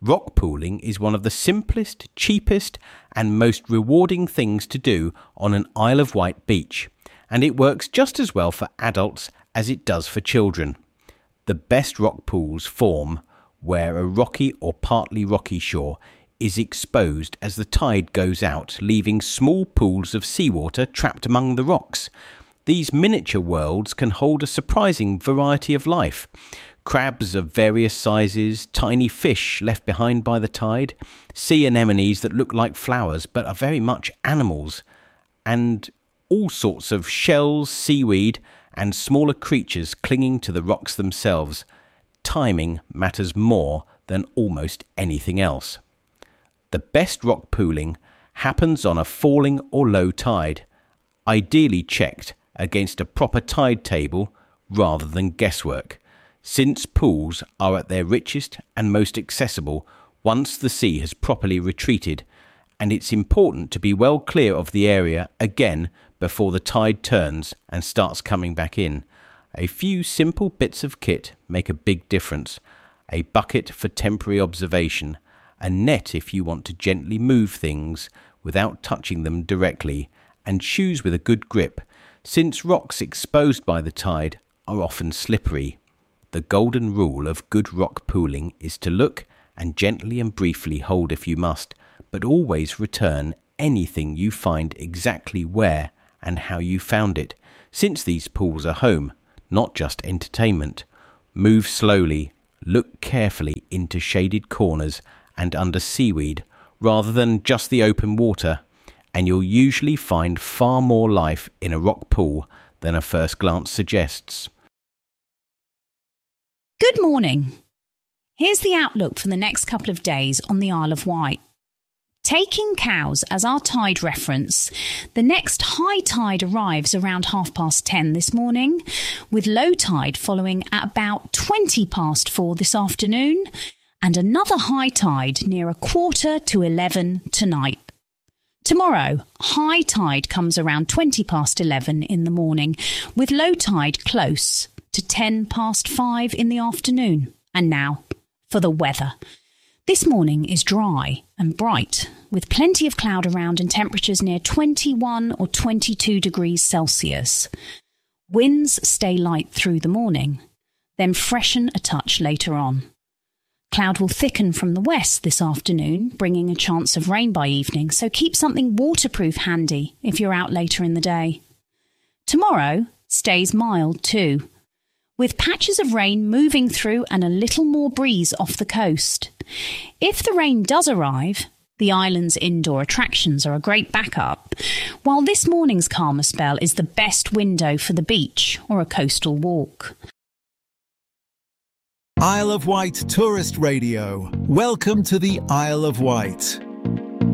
Rock pooling is one of the simplest, cheapest and most rewarding things to do on an Isle of Wight beach, and it works just as well for adults as it does for children. The best rock pools form where a rocky or partly rocky shore is exposed as the tide goes out, leaving small pools of seawater trapped among the rocks. These miniature worlds can hold a surprising variety of life. Crabs of various sizes, tiny fish left behind by the tide, sea anemones that look like flowers but are very much animals, and all sorts of shells, seaweed, and smaller creatures clinging to the rocks themselves. Timing matters more than almost anything else. The best rock pooling happens on a falling or low tide, ideally checked against a proper tide table rather than guesswork, since pools are at their richest and most accessible once the sea has properly retreated, and it's important to be well clear of the area again before the tide turns and starts coming back in. A few simple bits of kit make a big difference. A bucket for temporary observation, a net if you want to gently move things without touching them directly, and shoes with a good grip, since rocks exposed by the tide are often slippery. The golden rule of good rock pooling is to look and gently and briefly hold if you must, but always return anything you find exactly where and how you found it, since these pools are home, not just entertainment. Move slowly, look carefully into shaded corners and under seaweed rather than just the open water, and you'll usually find far more life in a rock pool than a first glance suggests. Good morning. Here's the outlook for the next couple of days on the Isle of Wight. Taking Cowes as our tide reference, the next high tide arrives around 10:30 this morning, with low tide following at about 4:20 this afternoon, and another high tide near 11:15 tonight. Tomorrow, high tide comes around 11:20 in the morning, with low tide close to 5:10 in the afternoon. And now, for the weather. This morning is dry and bright, with plenty of cloud around and temperatures near 21 or 22 degrees Celsius. Winds stay light through the morning, then freshen a touch later on. Cloud will thicken from the west this afternoon, bringing a chance of rain by evening, so keep something waterproof handy if you're out later in the day. Tomorrow stays mild too, with patches of rain moving through and a little more breeze off the coast. If the rain does arrive, the island's indoor attractions are a great backup, while this morning's calmer spell is the best window for the beach or a coastal walk. Isle of Wight Tourist Radio. Welcome to the Isle of Wight.